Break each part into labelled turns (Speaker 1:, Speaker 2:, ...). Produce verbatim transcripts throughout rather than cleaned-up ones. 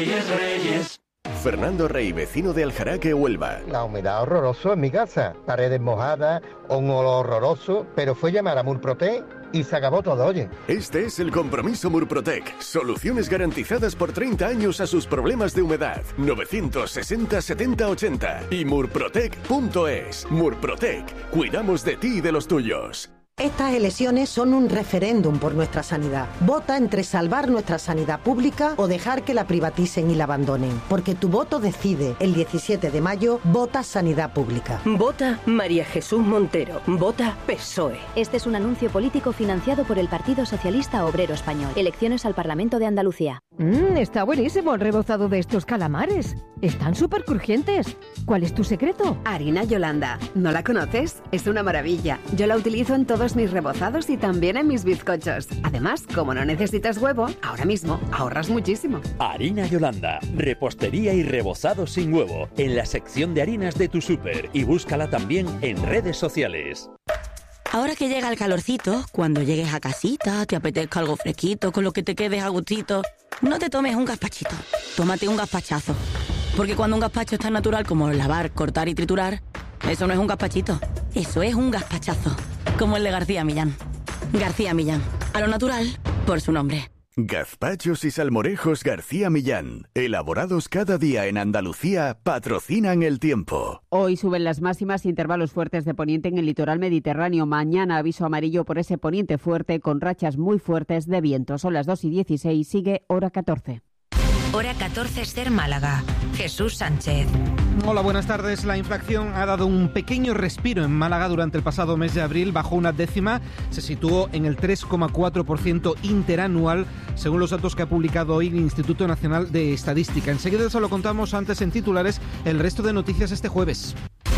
Speaker 1: Reyes, Reyes.
Speaker 2: Fernando Rey, vecino de Aljaraque, Huelva.
Speaker 3: La humedad horroroso en mi casa, paredes mojadas, un olor horroroso, pero fue llamar a Murprotec y se acabó todo, oye.
Speaker 2: Este es el compromiso Murprotec. Soluciones garantizadas por treinta años a sus problemas de humedad. novecientos sesenta setenta ochenta y murprotec punto es. Murprotec. Cuidamos de ti y de los tuyos.
Speaker 4: Estas elecciones son un referéndum por nuestra sanidad. Vota entre salvar nuestra sanidad pública o dejar que la privaticen y la abandonen. Porque tu voto decide. El diecisiete de mayo, vota sanidad pública.
Speaker 5: Vota María Jesús Montero. Vota P S O E.
Speaker 6: Este es un anuncio político financiado por el Partido Socialista Obrero Español. Elecciones al Parlamento de Andalucía.
Speaker 7: Mmm, está buenísimo el rebozado de estos calamares. Están súper crujientes. ¿Cuál es tu secreto?
Speaker 8: Harina Yolanda. ¿No la conoces? Es una maravilla. Yo la utilizo en todos mis rebozados y también en mis bizcochos. Además, como no necesitas huevo, ahora mismo ahorras muchísimo.
Speaker 9: Harina Yolanda. Repostería y rebozado sin huevo. En la sección de harinas de tu súper. Y búscala también en redes sociales.
Speaker 10: Ahora que llega el calorcito, cuando llegues a casita, te apetezca algo fresquito, con lo que te quedes a gustito, no te tomes un gazpachito, tómate un gazpachazo. Porque cuando un gazpacho es tan natural como lavar, cortar y triturar, eso no es un gazpachito, eso es un gazpachazo, como el de García Millán. García Millán, a lo natural, por su nombre.
Speaker 2: Gazpachos y salmorejos García Millán, elaborados cada día en Andalucía, patrocinan el tiempo.
Speaker 11: Hoy suben las máximas, intervalos fuertes de poniente en el litoral mediterráneo. Mañana aviso amarillo por ese poniente fuerte con rachas muy fuertes de viento. Son las dos y dieciséis, sigue hora catorce.
Speaker 12: Hora catorce, Ser Málaga. Jesús Sánchez.
Speaker 13: Hola, buenas tardes. La inflación ha dado un pequeño respiro en Málaga durante el pasado mes de abril. Bajó una décima, se situó en el tres coma cuatro por ciento interanual, según los datos que ha publicado hoy el Instituto Nacional de Estadística. Enseguida se lo contamos, antes en titulares, el resto de noticias este jueves.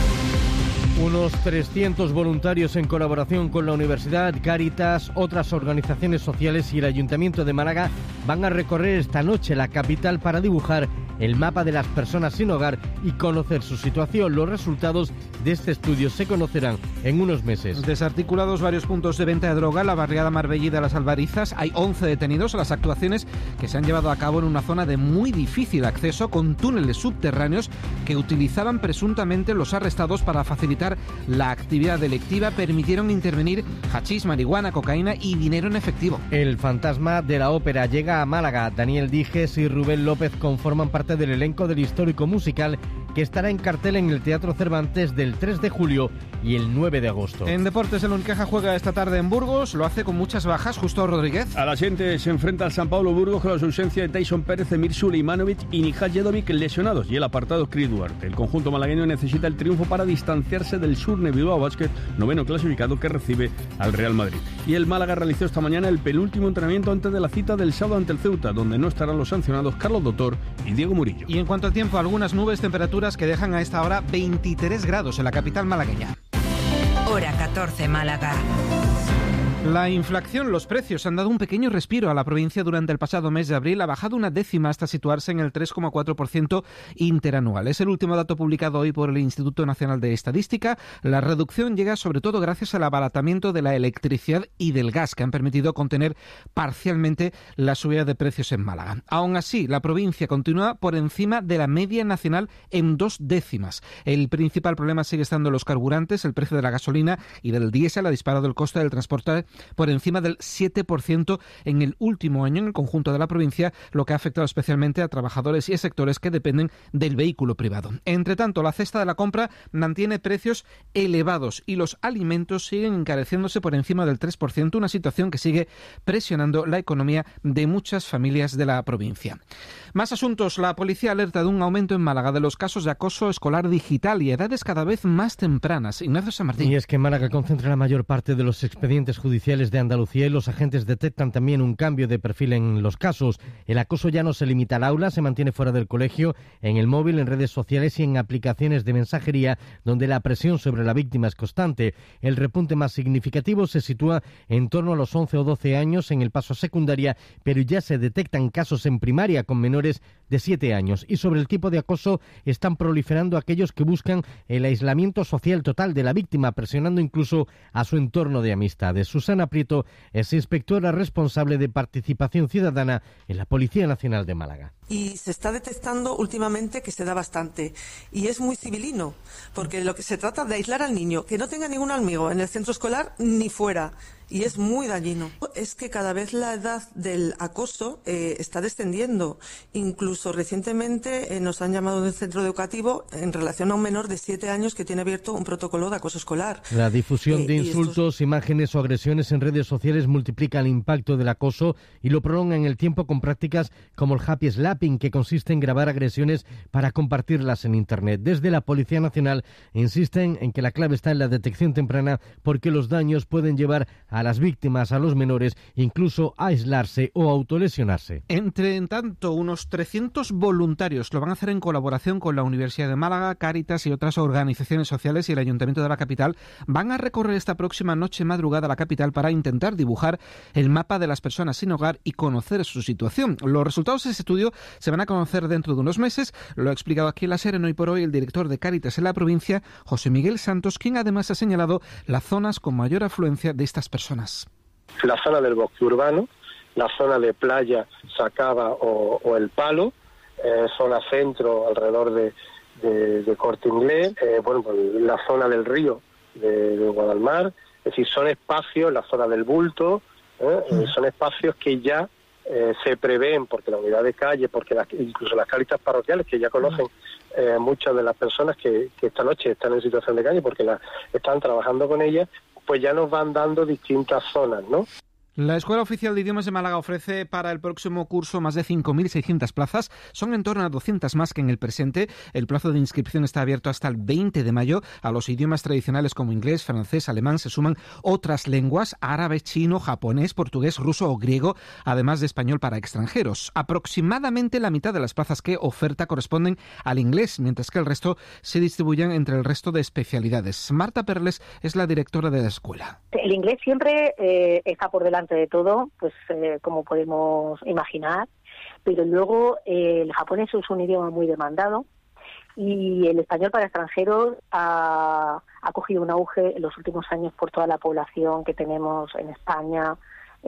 Speaker 14: Unos trescientos voluntarios en colaboración con la Universidad, Cáritas, otras organizaciones sociales y el Ayuntamiento de Málaga van a recorrer esta noche la capital para dibujar el mapa de las personas sin hogar y conocer su situación. Los resultados de este estudio se conocerán en unos meses.
Speaker 13: Desarticulados varios puntos de venta de droga, la barriada Marbella de las Albarizas. Hay once detenidos. Las actuaciones que se han llevado a cabo en una zona de muy difícil acceso, con túneles subterráneos que utilizaban presuntamente los arrestados para facilitar la actividad delictiva. Permitieron intervenir hachís, marihuana, cocaína y dinero en efectivo.
Speaker 14: El fantasma de la ópera llega a Málaga. Daniel Dijes y Rubén López conforman parte del elenco del histórico musical que estará en cartel en el Teatro Cervantes del tres de julio y el nueve de agosto.
Speaker 13: En deportes, el Unicaja juega esta tarde en Burgos, lo hace con muchas bajas. Justo Rodríguez.
Speaker 15: A la gente se enfrenta al San Pablo Burgos con la ausencia de Tyson Pérez, Emir Suleimanovic y Nihal Jedovic lesionados y el apartado Cris Duarte. El conjunto malagueño necesita el triunfo para distanciarse del Surne Bilbao Basket, noveno clasificado, que recibe al Real Madrid. Y el Málaga realizó esta mañana el penúltimo entrenamiento antes de la cita del sábado ante el Ceuta, donde no estarán los sancionados Carlos Doctor y Diego Murillo.
Speaker 13: Y en cuanto al tiempo, algunas nubes, temperaturas que dejan a esta hora veintitrés grados en la capital malagueña.
Speaker 12: Hora catorce, Málaga.
Speaker 13: La inflación, los precios han dado un pequeño respiro a la provincia durante el pasado mes de abril. Ha bajado una décima hasta situarse en el tres coma cuatro por ciento interanual. Es el último dato publicado hoy por el Instituto Nacional de Estadística. La reducción llega sobre todo gracias al abaratamiento de la electricidad y del gas, que han permitido contener parcialmente la subida de precios en Málaga. Aún así, la provincia continúa por encima de la media nacional en dos décimas. El principal problema sigue estando los carburantes. El precio de la gasolina y del diésel ha disparado el coste del transporte por encima del siete por ciento en el último año en el conjunto de la provincia, lo que ha afectado especialmente a trabajadores y a sectores que dependen del vehículo privado. Entre tanto, la cesta de la compra mantiene precios elevados y los alimentos siguen encareciéndose por encima del tres por ciento, una situación que sigue presionando la economía de muchas familias de la provincia. Más asuntos. La policía alerta de un aumento en Málaga de los casos de acoso escolar digital y edades cada vez más tempranas. Ignacio San Martín.
Speaker 14: Y es que Málaga concentra la mayor parte de los expedientes judiciales de Andalucía y los agentes detectan también un cambio de perfil en los casos. El acoso ya no se limita al aula, se mantiene fuera del colegio, en el móvil, en redes sociales y en aplicaciones de mensajería, donde la presión sobre la víctima es constante. El repunte más significativo se sitúa en torno a los once o doce años en el paso a secundaria, pero ya se detectan casos en primaria con menores menores de siete años. Y sobre el tipo de acoso están proliferando aquellos que buscan el aislamiento social total de la víctima, presionando incluso a su entorno de amistades. Susana Prieto es inspectora responsable de participación ciudadana en la Policía Nacional de Málaga.
Speaker 1: Y se está detectando últimamente que se da bastante. Y es muy civilino, porque lo que se trata de aislar al niño, que no tenga ningún amigo en el centro escolar ni fuera. Y es muy dañino. Es que cada vez la edad del acoso eh, está descendiendo. Incluso recientemente eh, nos han llamado de un centro educativo en relación a un menor de siete años que tiene abierto un protocolo de acoso escolar.
Speaker 14: La difusión
Speaker 1: eh,
Speaker 14: de insultos, estos... imágenes o agresiones en redes sociales multiplica el impacto del acoso y lo prolonga en el tiempo con prácticas como el happy slapping, que consiste en grabar agresiones para compartirlas en Internet. Desde la Policía Nacional insisten en que la clave está en la detección temprana, porque los daños pueden llevar a a las víctimas, a los menores, incluso a aislarse o autolesionarse.
Speaker 13: Entre tanto, unos trescientos voluntarios lo van a hacer en colaboración con la Universidad de Málaga, Cáritas y otras organizaciones sociales y el Ayuntamiento de la capital. Van a recorrer esta próxima noche madrugada la capital para intentar dibujar el mapa de las personas sin hogar y conocer su situación. Los resultados de ese estudio se van a conocer dentro de unos meses. Lo ha explicado aquí en La Serena hoy por hoy el director de Cáritas en la provincia, José Miguel Santos, quien además ha señalado las zonas con mayor afluencia de estas personas.
Speaker 16: La zona del bosque urbano, la zona de playa, Sacaba o, o El Palo, eh, zona centro alrededor de, de, de Corte Inglés, eh, bueno, pues la zona del río de, de Guadalmar, es decir, son espacios, la zona del Bulto, eh, eh, son espacios que ya eh, se prevén, porque la unidad de calle, porque las, incluso las cáritas parroquiales, que ya conocen eh, muchas de las personas que, que esta noche están en situación de calle, porque la, están trabajando con ellas, pues ya nos van dando distintas zonas, ¿no?
Speaker 13: La Escuela Oficial de Idiomas de Málaga ofrece para el próximo curso más de cinco mil seiscientas plazas. Son en torno a doscientas más que en el presente. El plazo de inscripción está abierto hasta el veinte de mayo. A los idiomas tradicionales como inglés, francés, alemán se suman otras lenguas: árabe, chino, japonés, portugués, ruso o griego, además de español para extranjeros. Aproximadamente la mitad de las plazas que oferta corresponden al inglés, mientras que el resto se distribuyen entre el resto de especialidades. Marta Perles es la directora de la escuela.
Speaker 17: El inglés siempre eh, está por delante de todo, pues eh, como podemos imaginar, pero luego eh, el japonés es un idioma muy demandado y el español para extranjeros ha, ha cogido un auge en los últimos años por toda la población que tenemos en España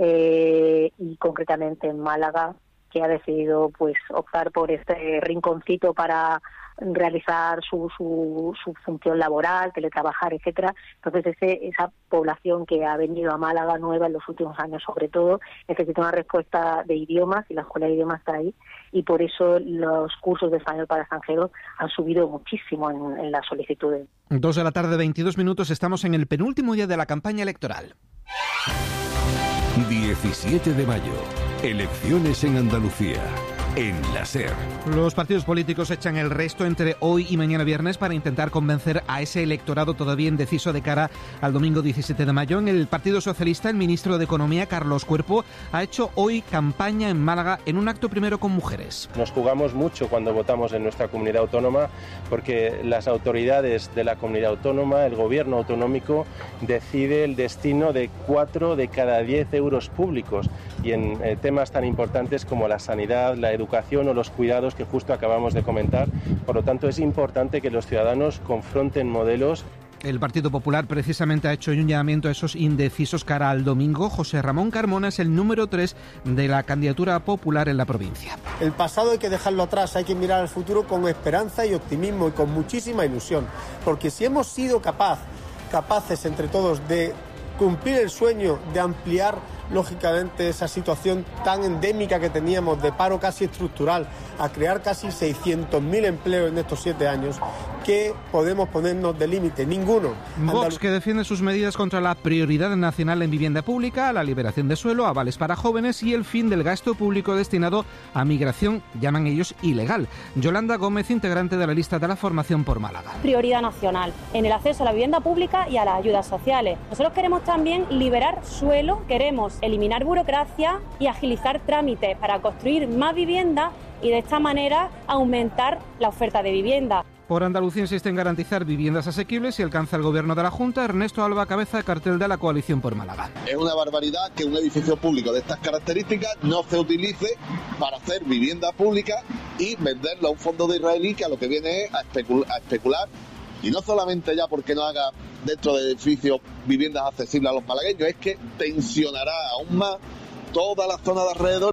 Speaker 17: eh, y concretamente en Málaga, que ha decidido pues optar por este rinconcito para realizar su, su, su función laboral, teletrabajar, etcétera. Entonces ese, esa población que ha venido a Málaga nueva en los últimos años sobre todo necesita una respuesta de idiomas y la Escuela de Idiomas está ahí, y por eso los cursos de español para extranjeros han subido muchísimo en, en las solicitudes.
Speaker 13: Dos de la tarde, veintidós minutos, estamos en el penúltimo día de la campaña electoral.
Speaker 2: diecisiete de mayo, elecciones en Andalucía. En la SER.
Speaker 13: Los partidos políticos echan el resto entre hoy y mañana viernes para intentar convencer a ese electorado todavía indeciso de cara al domingo diecisiete de mayo. En el Partido Socialista, el ministro de Economía, Carlos Cuerpo, ha hecho hoy campaña en Málaga en un acto primero con mujeres.
Speaker 18: Nos jugamos mucho cuando votamos en nuestra comunidad autónoma, porque las autoridades de la comunidad autónoma, el gobierno autonómico, decide el destino de cuatro de cada diez euros públicos, y en eh, temas tan importantes como la sanidad, la educación o los cuidados que justo acabamos de comentar. Por lo tanto, es importante que los ciudadanos confronten modelos.
Speaker 13: El Partido Popular precisamente ha hecho un llamamiento a esos indecisos cara al domingo. José Ramón Carmona es el número tres de la candidatura popular en la provincia.
Speaker 19: El pasado hay que dejarlo atrás, hay que mirar al futuro con esperanza y optimismo y con muchísima ilusión, porque si hemos sido capaz, capaces entre todos de cumplir el sueño de ampliar lógicamente esa situación tan endémica que teníamos de paro casi estructural, a crear casi seiscientos mil empleos en estos siete años, ¿qué podemos ponernos de límite? Ninguno.
Speaker 13: Vox, que defiende sus medidas contra la prioridad nacional en vivienda pública, la liberación de suelo, avales para jóvenes y el fin del gasto público destinado a migración, llaman ellos ilegal. Yolanda Gómez, integrante de la lista de la Formación por Málaga.
Speaker 20: Prioridad nacional en el acceso a la vivienda pública y a las ayudas sociales. Nosotros queremos también liberar suelo, queremos eliminar burocracia y agilizar trámites para construir más vivienda y de esta manera aumentar la oferta de vivienda.
Speaker 13: Por Andalucía insiste en garantizar viviendas asequibles y alcanza el gobierno de la Junta. Ernesto Alba cabeza de cartel de la Coalición por Málaga.
Speaker 21: Es una barbaridad que un edificio público de estas características no se utilice para hacer vivienda pública y venderlo a un fondo de israelí que a lo que viene es a, especul- a especular. Y no solamente ya porque no haga dentro del edificio viviendas accesibles a los malagueños, es que tensionará aún más toda la zona de alrededor.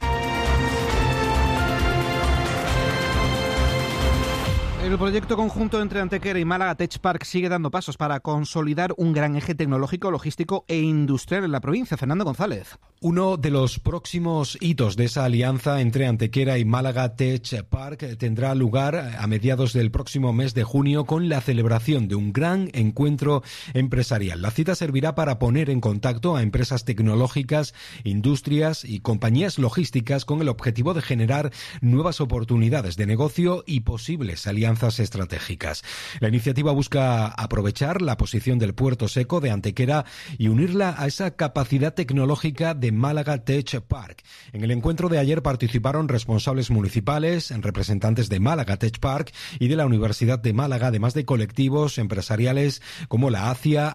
Speaker 13: El proyecto conjunto entre Antequera y Málaga Tech Park sigue dando pasos para consolidar un gran eje tecnológico, logístico e industrial en la provincia. Fernando González.
Speaker 22: Uno de los próximos hitos de esa alianza entre Antequera y Málaga Tech Park tendrá lugar a mediados del próximo mes de junio con la celebración de un gran encuentro empresarial. La cita servirá para poner en contacto a empresas tecnológicas, industrias y compañías logísticas con el objetivo de generar nuevas oportunidades de negocio y posibles alianzas estratégicas. La iniciativa busca aprovechar la posición del puerto seco de Antequera y unirla a esa capacidad tecnológica de Málaga Tech Park. En el encuentro de ayer participaron responsables municipales, representantes de Málaga Tech Park y de la Universidad de Málaga, además de colectivos empresariales como la ACIA,